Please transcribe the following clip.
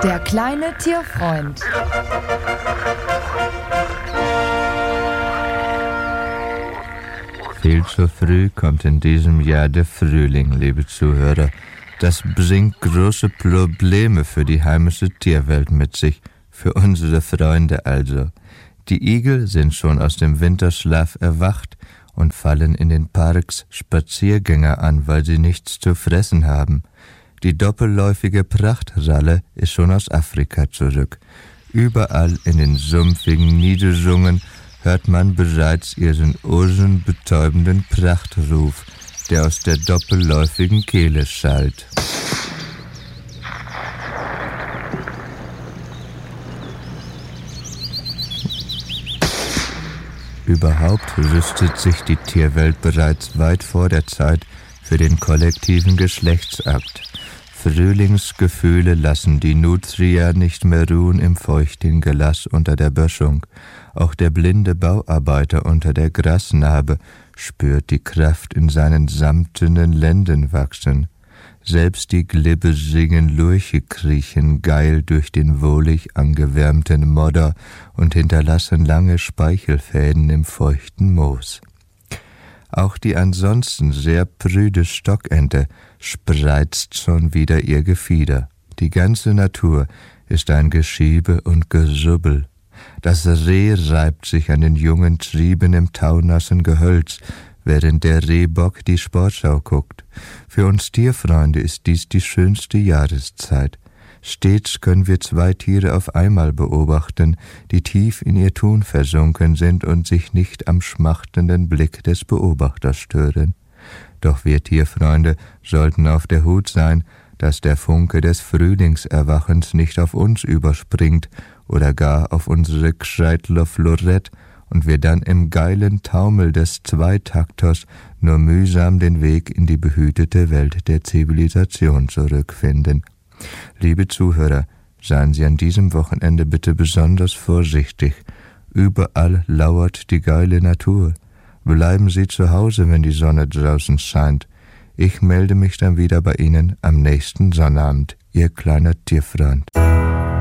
Der kleine Tierfreund. Viel zu früh kommt in diesem Jahr der Frühling, liebe Zuhörer. Das bringt große Probleme für die heimische Tierwelt mit sich, für unsere Freunde also. Die Igel sind schon aus dem Winterschlaf erwacht und fallen in den Parks Spaziergänger an, weil sie nichts zu fressen haben. Die doppelläufige Prachtralle ist schon aus Afrika zurück. Überall in den sumpfigen Niederungen hört man bereits ihren ohrenbetäubenden Prachtruf, der aus der doppelläufigen Kehle schallt. Überhaupt rüstet sich die Tierwelt bereits weit vor der Zeit für den kollektiven Geschlechtsakt. Frühlingsgefühle lassen die Nutrier nicht mehr ruhen im feuchten Gelass unter der Böschung. Auch der blinde Bauarbeiter unter der Grasnarbe spürt die Kraft in seinen samtenen Lenden wachsen. Selbst die glibbersigen Lurche kriechen geil durch den wohlig angewärmten Modder und hinterlassen lange Speichelfäden im feuchten Moos. Auch die ansonsten sehr prüde Stockente spreizt schon wieder ihr Gefieder. Die ganze Natur ist ein Geschiebe und Gesubbel. Das Reh reibt sich an den jungen Trieben im taunassen Gehölz, während der Rehbock die Sportschau guckt. Für uns Tierfreunde ist dies die schönste Jahreszeit. Stets können wir zwei Tiere auf einmal beobachten, die tief in ihr Tun versunken sind und sich nicht am schmachtenden Blick des Beobachters stören. Doch wir Tierfreunde sollten auf der Hut sein, dass der Funke des Frühlingserwachens nicht auf uns überspringt oder gar auf unsere Gscheitler Florett und wir dann im geilen Taumel des Zweitakters nur mühsam den Weg in die behütete Welt der Zivilisation zurückfinden. Liebe Zuhörer, seien Sie an diesem Wochenende bitte besonders vorsichtig. Überall lauert die geile Natur. Bleiben Sie zu Hause, wenn die Sonne draußen scheint. Ich melde mich dann wieder bei Ihnen am nächsten Sonnabend, Ihr kleiner Tierfreund.